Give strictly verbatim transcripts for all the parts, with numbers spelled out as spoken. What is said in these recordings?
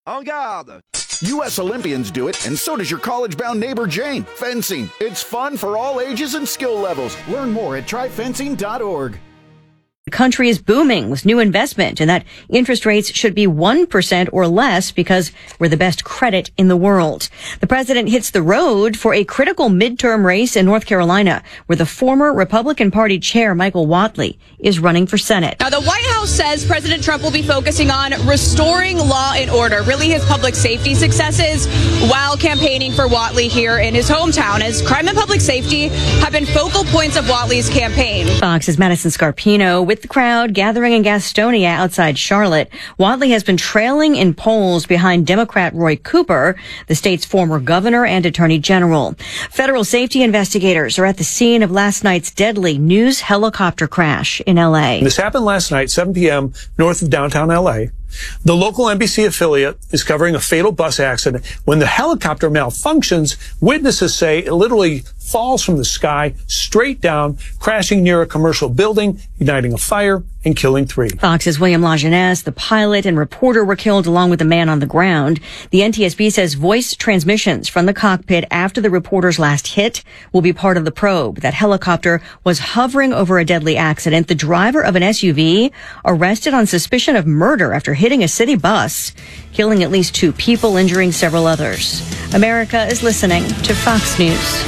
En garde! U S Olympians do it, and so does your college-bound neighbor Jane. Fencing. It's fun for all ages and skill levels. Learn more at try fencing dot org. The country is booming with new investment, and that interest rates should be one percent or less because we're the best credit in the world. The president hits the road for a critical midterm race in North Carolina, where the former Republican Party chair, Michael Whatley, is running for Senate. Now, the White House says President Trump will be focusing on restoring law and order, really his public safety successes, while campaigning for Whatley here in his hometown, as crime and public safety have been focal points of Whatley's campaign. Fox's Madison Scarpino with the crowd gathering in Gastonia outside Charlotte. Whatley has been trailing in polls behind Democrat Roy Cooper, the state's former governor and attorney general. Federal safety investigators are at the scene of last night's deadly news helicopter crash in L A. This happened last night, seven p.m., north of downtown L A. The local N B C affiliate is covering a fatal bus accident. When the helicopter malfunctions, witnesses say it literally falls from the sky straight down, crashing near a commercial building, igniting a fire and killing three. Fox's William Lajeunesse, the pilot and reporter, were killed along with the man on the ground. The N T S B says voice transmissions from the cockpit after the reporter's last hit will be part of the probe. That helicopter was hovering over a deadly accident. The driver of an S U V arrested on suspicion of murder after hitting a city bus, killing at least two people, injuring several others. America is listening to Fox News.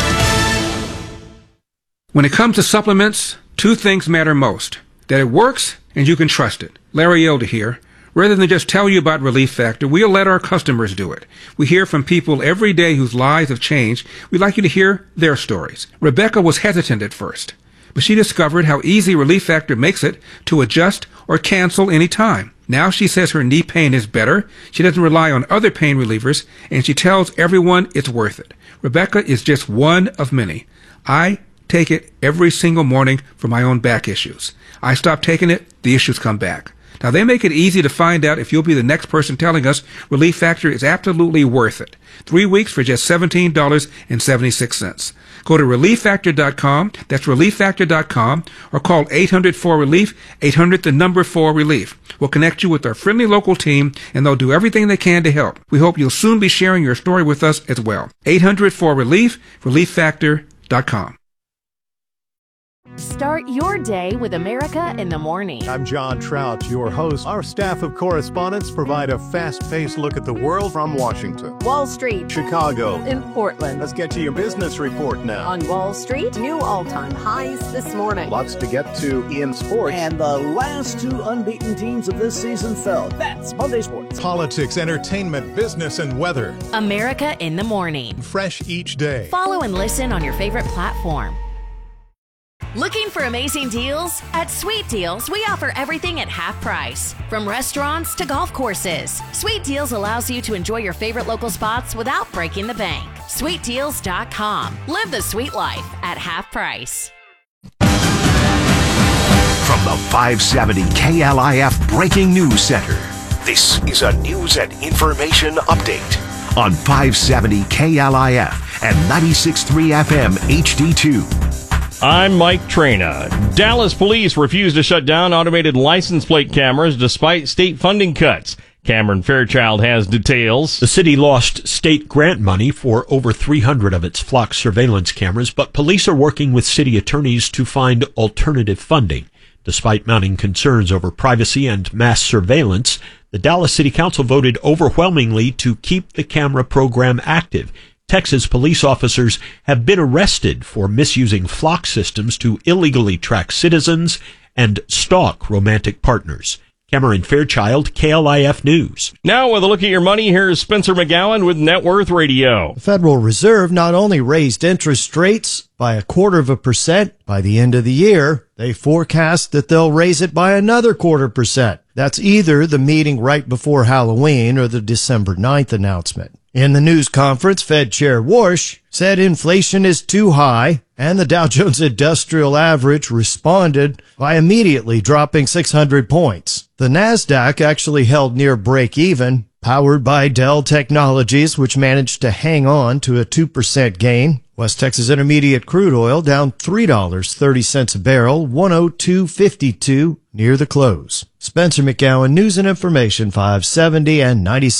When it comes to supplements, two things matter most. That it works and you can trust it. Larry Elder here. Rather than just tell you about Relief Factor, we'll let our customers do it. We hear from people every day whose lives have changed. We'd like you to hear their stories. Rebecca was hesitant at first, but she discovered how easy Relief Factor makes it to adjust or cancel any time. Now she says her knee pain is better, she doesn't rely on other pain relievers, and she tells everyone it's worth it. Rebecca is just one of many. I take it every single morning for my own back issues. I stop taking it, the issues come back. Now, they make it easy to find out if you'll be the next person telling us Relief Factor is absolutely worth it. Three weeks for just seventeen dollars and seventy-six cents. Go to relief factor dot com, that's relief factor dot com, or call eight hundred four relief, eight hundred the number four relief. We'll connect you with our friendly local team, and they'll do everything they can to help. We hope you'll soon be sharing your story with us as well. eight hundred four relief, relief factor dot com. Start your day with America in the Morning. I'm John Trout, your host. Our staff of correspondents provide a fast-paced look at the world from Washington, Wall Street, Chicago, and Portland. Let's get to your business report now. On Wall Street, new all-time highs this morning. Lots to get to in sports. And the last two unbeaten teams of this season fell. That's Monday Sports. Politics, entertainment, business, and weather. America in the Morning. Fresh each day. Follow and listen on your favorite platform. Looking for amazing deals? At Sweet Deals, we offer everything at half price. From restaurants to golf courses, Sweet Deals allows you to enjoy your favorite local spots without breaking the bank. sweet deals dot com. Live the sweet life at half price. From the five seventy K L I F Breaking News Center, this is a news and information update on five seventy K L I F and ninety-six point three F M H D two. I'm Mike Trina. Dallas police refuse to shut down automated license plate cameras despite state funding cuts. Cameron Fairchild has details. The city lost state grant money for over three hundred of its flock surveillance cameras, but police are working with city attorneys to find alternative funding. Despite mounting concerns over privacy and mass surveillance, the Dallas City Council voted overwhelmingly to keep the camera program active. Texas police officers have been arrested for misusing flock systems to illegally track citizens and stalk romantic partners. Cameron Fairchild, K L I F News. Now with a look at your money, here's Spencer McGowan with Net Worth Radio. The Federal Reserve not only raised interest rates by a quarter of a percent by the end of the year, they forecast that they'll raise it by another quarter percent. That's either the meeting right before Halloween or the December ninth announcement. In the news conference, Fed Chair Warsh said inflation is too high, and the Dow Jones Industrial Average responded by immediately dropping six hundred points. The NASDAQ actually held near break-even, powered by Dell Technologies, which managed to hang on to a two percent gain. West Texas Intermediate crude oil down three dollars and thirty cents a barrel, one oh two fifty-two near the close. Spencer McGowan, News and Information, five seventy and ninety-six.